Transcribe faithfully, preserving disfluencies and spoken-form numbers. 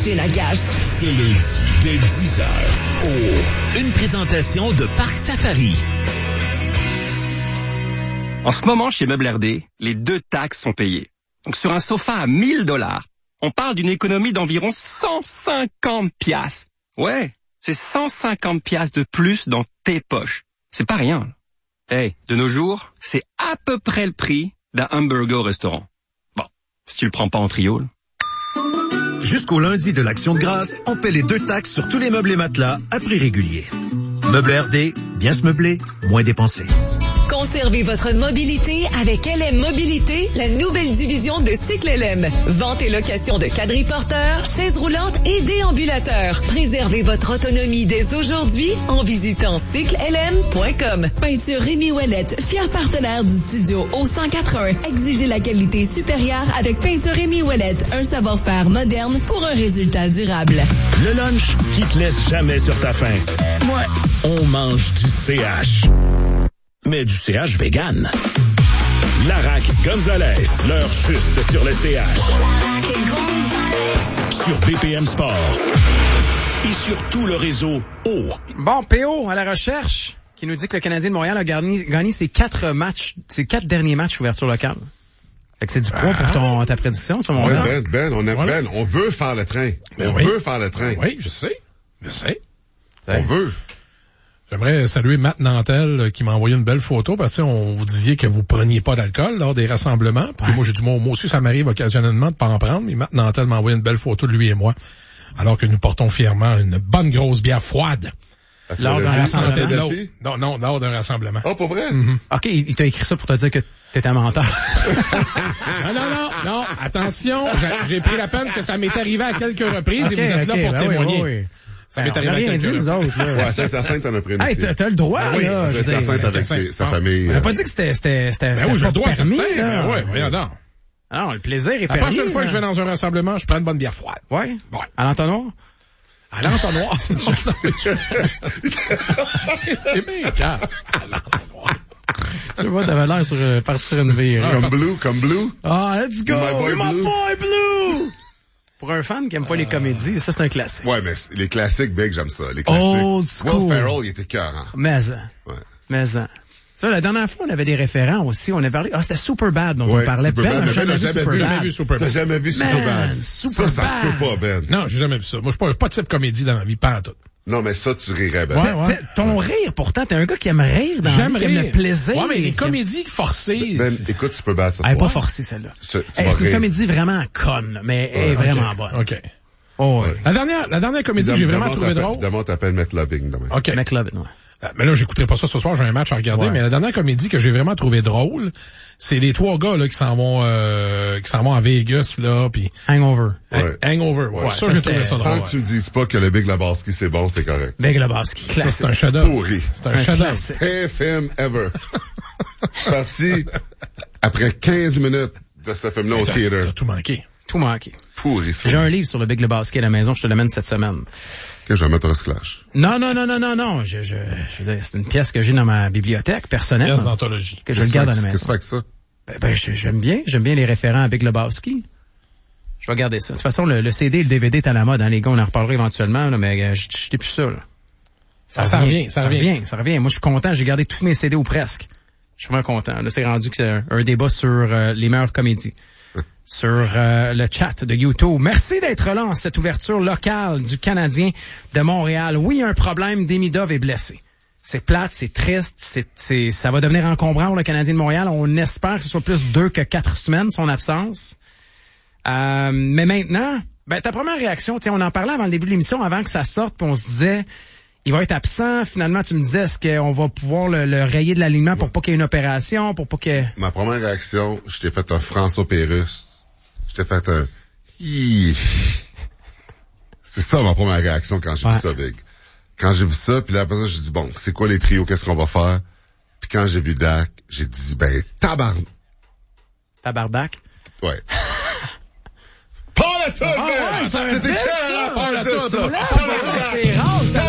machine à gaz. Ce lundi, dès dix heures, oh, une présentation de Parc Safari. En ce moment, chez Meubles R D, les deux taxes sont payées. Donc, sur un sofa à mille dollars, on parle d'une économie d'environ cent cinquante piastres. Ouais, c'est cent cinquante piastres de plus dans tes poches. C'est pas rien. Hey, de nos jours, c'est à peu près le prix d'un hamburger au restaurant. Bon, si tu le prends pas en trio, là. Jusqu'au lundi de l'Action de grâce, on paie les deux taxes sur tous les meubles et matelas à prix régulier. Meubles R D, bien se meubler, moins dépenser. Conservez votre mobilité avec L M Mobilité, la nouvelle division de Cycle L M. Vente et location de quadriporteurs, chaises roulantes et déambulateurs. Préservez votre autonomie dès aujourd'hui en visitant cycle L M point com. Peinture Rémi Ouellette, fier partenaire du studio O cent quatre-vingts. Exigez la qualité supérieure avec Peinture Rémi Ouellette, un savoir-faire moderne pour un résultat durable. Le lunch qui te laisse jamais sur ta faim. Ouais, on mange du C H. Mais du C H vegan. Larac Gonzalez, l'heure juste sur le C H. Sur B P M Sport. Et sur tout le réseau O. Bon, P O à la recherche, qui nous dit que le Canadien de Montréal a gagné, gagné ses quatre matchs, ses quatre derniers matchs ouverture locale. Fait que c'est du poids ah. pour ton, ta prédiction sur Montréal. Ouais, Ben, Ben, on, a, voilà. Ben, on veut faire le train. Ben on oui. veut faire le train. Oui, je sais. Je sais. On veut. J'aimerais saluer Matt Nantel qui m'a envoyé une belle photo parce que on vous disiez que vous preniez pas d'alcool lors des rassemblements. Puis ouais. moi j'ai dit moi, moi aussi ça m'arrive occasionnellement de pas en prendre, mais Matt Nantel m'a envoyé une belle photo de lui et moi alors que nous portons fièrement une bonne grosse bière froide. Lors d'un rassemblement. Non, non, lors d'un rassemblement. Oh, pas vrai? Mm-hmm. OK, il, il t'a écrit ça pour te dire que t'étais un menteur. non, non, non, non, attention, j'ai, j'ai pris la peine que ça m'est arrivé à quelques reprises okay, et vous êtes okay, là pour ben témoigner. Oui, oui. Ça ben, m'est arrivé rien à quelques dit, nous autres, là. Ouais, ça, c'est Sainte en a pris une. Hey, t'as, t'as le droit, oui, là. C'est Sainte avec ses, sa famille. On n'a pas dit que c'était, c'était, c'était, ben oui, j'ai le droit, permis, certain. là. Ben oui, voyons donc. Ah non, le plaisir est la permis. La prochaine fois là. que je vais dans un rassemblement, je prends une bonne bière froide. Ouais? Ouais. À l'entonnoir? À l'entonnoir? C'est bien, car. À l'entonnoir. Je vois, t'avais l'air sur euh, partir une vie. Comme Blue, comme Blue. Ah, oh, let's go! My boy, my Blue. boy Blue! Pour un fan qui aime pas euh... les comédies, ça, c'est un classique. Ouais, mais les classiques, Big, j'aime ça. Les classiques. Old school. Will Ferrell, il était cœurant. Mais ça. Ouais. Mais ça. Tu vois, la dernière fois, on avait des référents aussi. On avait parlé. Ah, c'était Superbad dont ouais, on parlait. Ben, Ben, jamais, ben, jamais, jamais, jamais vu Superbad. T'as jamais vu Superbad. Super ça, ça se peut pas, Ben. Non, j'ai jamais vu ça. Moi, je suis pas, pas de type comédie dans ma vie, pas en tout. Non, mais ça, tu rirais, Ben. Ouais, ouais. Ton ouais. rire, pourtant, t'es un gars qui aime rire dans J'aime la vie, rire. qui aime le plaisir. Ouais, mais les comédies forcées. Ben, écoute Superbad, ça. Elle est pas forcée, celle-là. Ce, hey, c'est une comédie vraiment conne, mais elle est vraiment okay. bonne. OK. Oh, ouais. La dernière, la dernière comédie que j'ai vraiment trouvé drôle. Demain, t'appelles McLovin demain. OK. McLovin, ouais. Mais là, j'écouterai pas ça ce soir, j'ai un match à regarder, ouais. mais la dernière comédie que j'ai vraiment trouvé drôle, c'est les trois gars, là, qui s'en vont, euh, qui s'en vont à Vegas, là, pis. Hangover. Ouais. Hangover, ouais. ouais ça, ça j'ai trouvé ça drôle. Tant que tu me dises pas que le Big Lebowski, c'est bon, c'est correct. Big Lebowski, classique. Ça, c'est un chef-d'œuvre. Pourri. C'est un, un chef-d'œuvre. Hey, film ever. Parti après quinze minutes de ce film-là au theater. T'as tout manqué. Tout manqué. Pourri. J'ai un livre sur le Big Lebowski à la maison, je te l'amène cette semaine. Que je vais mettre au recyclage. Non, non, non, non, non, non. Je, je, je, c'est une pièce que j'ai dans ma bibliothèque personnelle. Pièce d'anthologie. Que je le garde à la maison. Qu'est-ce que tu fais avec ça? Ben, ben j'aime bien. J'aime bien les référents à Big Lebowski. Je vais garder ça. De toute façon, le, le C D et le D V D est à la mode, hein, les gars. On en reparlera éventuellement, là, mais euh, j'étais plus ça, là. Ça, ça revient, ça, ça revient. revient. Ça revient. Moi, je suis content. J'ai gardé tous mes C D ou presque. Je suis vraiment content. Là, c'est rendu que c'est un, un débat sur euh, les meilleures comédies. Sur euh, le chat de YouTube. Merci d'être là en cette ouverture locale du Canadien de Montréal. Oui, un problème, Demidov est blessé. C'est plate, c'est triste, c'est, c'est, ça va devenir encombrant pour le Canadien de Montréal. On espère que ce soit plus deux que quatre semaines, son absence. Euh, mais maintenant, ben, ta première réaction, tiens, on en parlait avant le début de l'émission, avant que ça sorte, puis on se disait, il va être absent. Finalement, tu me disais, est-ce qu'on va pouvoir le, le rayer de l'alignement pour pas qu'il y ait une opération, pour pas que... Ma première réaction, je t'ai fait un François Pérusse. Je t'ai fait un... C'est ça ma première réaction quand j'ai ouais. vu ça, Big. Quand j'ai vu ça, puis là, après ça, j'ai dit, bon, c'est quoi les trios, qu'est-ce qu'on va faire? Puis quand j'ai vu Dak, j'ai dit, ben, tabarn... Tabardac? Ouais. Parle à tout, ah, man! Ouais, c'était clair, parle à tout, ça! C'est rare, ça!